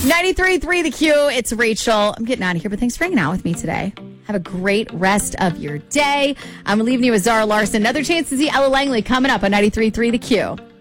93.3 The Q. It's Rachel. I'm getting out of here, but thanks for hanging out with me today. Have a great rest of your day. I'm leaving you with Zara Larson. Another chance to see Ella Langley coming up on 93.3 The Q.